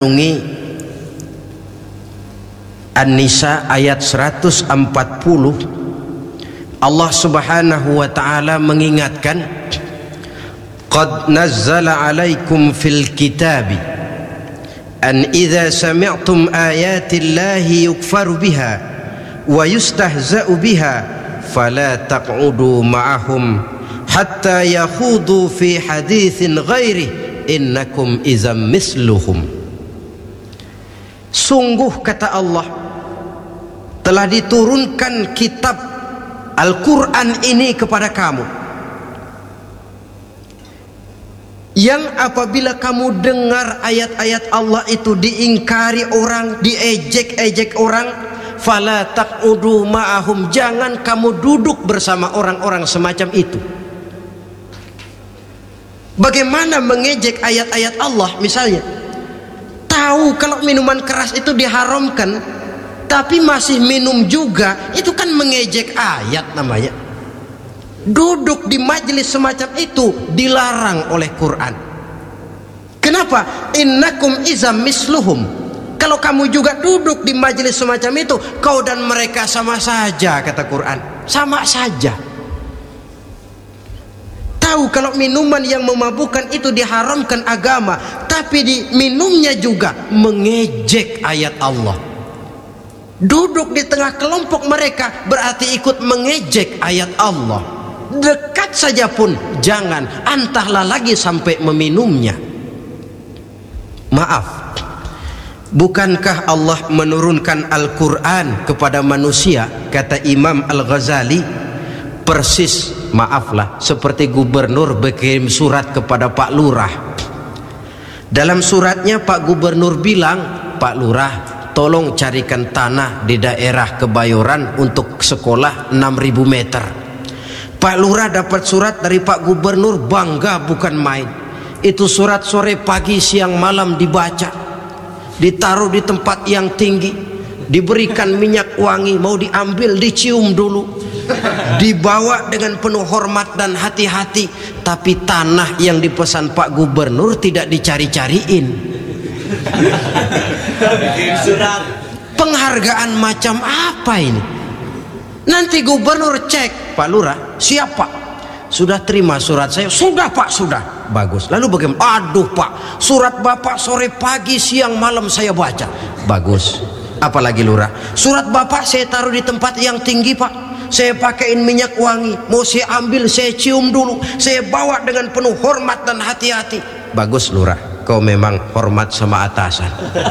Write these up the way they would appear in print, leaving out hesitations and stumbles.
An-Nisa ayat 140. Allah Subhanahu wa taala mengingatkan, qad nazzala 'alaikum fil kitabi an idza sami'tum ayati llahi yukfaru biha wa yustahza'u biha fala taq'udu ma'ahum hatta yakhudu fi haditsin ghairihi innakum idzam misluhum. Sungguh, kata Allah, telah diturunkan kitab Al-Quran ini kepada kamu, yang apabila kamu dengar ayat-ayat Allah itu diingkari orang, diejek-ejek orang, fala taq'udu ma'ahum, jangan kamu duduk bersama orang-orang semacam itu. Bagaimana mengejek ayat-ayat Allah? Misalnya, tahu kalau minuman keras itu diharamkan, tapi masih minum juga, itu kan mengejek ayat namanya. Duduk di majelis semacam itu dilarang oleh Quran. Kenapa? Innakum izam misluhum. Kalau kamu juga duduk di majelis semacam itu, kau dan mereka sama saja, kata Quran. Sama saja. Tahu kalau minuman yang memabukkan itu diharamkan agama, tapi diminumnya juga, mengejek ayat Allah. Duduk di tengah kelompok mereka berarti ikut mengejek ayat Allah. Dekat saja pun jangan, entahlah lagi sampai meminumnya. Maaf, bukankah Allah menurunkan Al-Quran kepada manusia? Kata Imam Al-Ghazali, persis, maaflah, seperti gubernur berkirim surat kepada Pak Lurah. Dalam suratnya Pak Gubernur bilang, Pak Lurah, tolong carikan tanah di daerah Kebayoran untuk sekolah 6.000 meter. Pak Lurah dapat surat dari Pak Gubernur, bangga bukan main. Itu surat sore pagi siang malam dibaca, ditaruh di tempat yang tinggi, diberikan minyak wangi, mau diambil dicium dulu, dibawa dengan penuh hormat dan hati-hati. Tapi tanah yang dipesan Pak Gubernur tidak dicari-cariin. Penghargaan macam apa ini? Nanti Gubernur cek, Pak Lurah, siapa? Sudah terima surat saya? Sudah Pak, sudah. Bagus. Lalu bagaimana? Aduh Pak, surat Bapak sore pagi siang malam saya baca. Bagus. Apalagi Lurah? Surat Bapak saya taruh di tempat yang tinggi Pak, saya pakaiin minyak wangi, mau saya ambil saya cium dulu, saya bawa dengan penuh hormat dan hati-hati. Bagus Lurah, kau memang hormat sama atasan.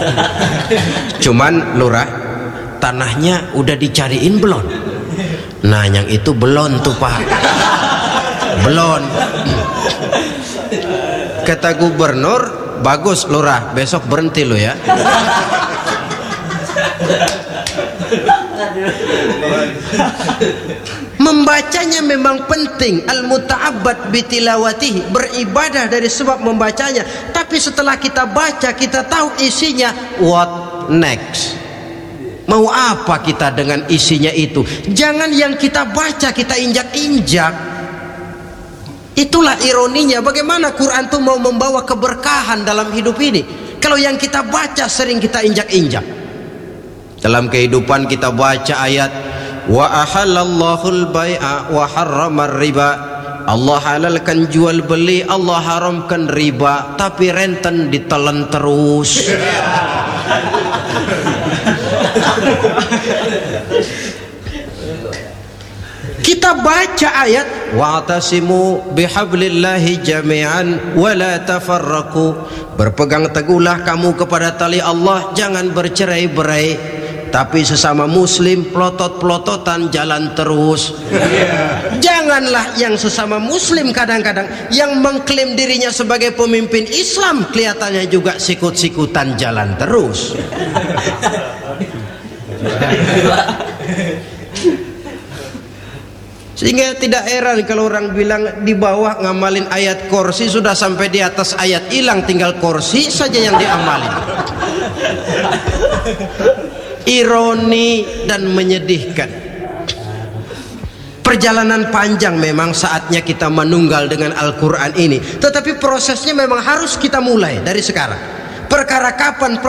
Cuman Lurah, tanahnya udah dicariin belum? Nah yang itu belum tuh Pak, belum. Kata Gubernur, bagus Lurah, besok berhenti lo ya. Membacanya memang penting, al-muta'abbad bitilawatihi, beribadah dari sebab membacanya. Tapi setelah kita baca, kita tahu isinya, what next? Mau apa kita dengan isinya itu? Jangan yang kita baca kita injak-injak. Itulah ironinya, bagaimana Quran itu mau membawa keberkahan dalam hidup ini, kalau yang kita baca sering kita injak-injak. Dalam kehidupan kita baca ayat, wa ahallallahul bai'a wa harramar riba, Allah halalkan jual beli, Allah haramkan riba, tapi renten ditelan terus. Kita baca ayat, wa'tasimu bihablillahi jami'an wa la tafarraqu, berpegang teguhlah kamu kepada tali Allah, jangan bercerai-berai. Tapi sesama muslim pelotot-pelototan jalan terus. Janganlah yang sesama muslim kadang-kadang yang mengklaim dirinya sebagai pemimpin Islam kelihatannya juga sikut-sikutan jalan terus. Sehingga tidak heran kalau orang bilang di bawah ngamalin ayat kursi, sudah sampai di atas ayat hilang, tinggal kursi saja yang diamalin. Ironi dan menyedihkan. Perjalanan panjang memang, saatnya kita menunggal dengan Al-Quran ini, tetapi prosesnya memang harus kita mulai dari sekarang. perkara kapan